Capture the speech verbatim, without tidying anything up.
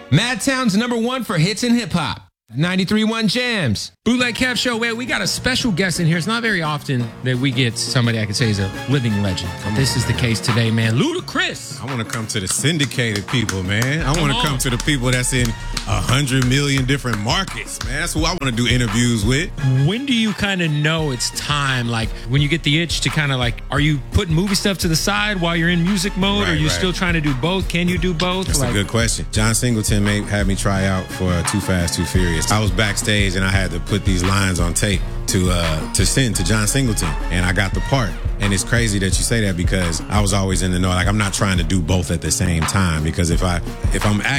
Madtown's number one for hits and hip hop. ninety-three point one Jams. Bootleg Kev Show. Wait, we got a special guest in here. It's not very often that we get somebody I could say is a living legend. This is the case today, man. Ludacris. I want to come to the syndicated people, man. I want to Come come on. to the people that's in a hundred million different markets, man. That's who I want to do interviews with. When do you kind of know it's time? Like when you get the itch to kind of like, are you putting movie stuff to the side while you're in music mode? Right, or are you right. still trying to do both? Can you do both? That's like, a good question. John Singleton made, had me try out for uh, Too Fast, Too Furious. I was backstage and I had to put these lines on tape to uh, to send to John Singleton, and I got the part. And it's crazy that you say that because I was always in the know. Like I'm not trying to do both at the same time because if I if I'm